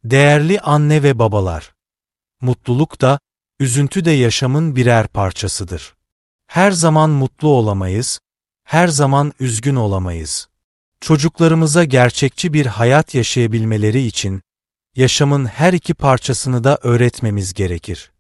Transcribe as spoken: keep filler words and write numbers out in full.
Değerli anne ve babalar, mutluluk da, üzüntü de yaşamın birer parçasıdır. Her zaman mutlu olamayız, her zaman üzgün olamayız. Çocuklarımıza gerçekçi bir hayat yaşayabilmeleri için, yaşamın her iki parçasını da öğretmemiz gerekir.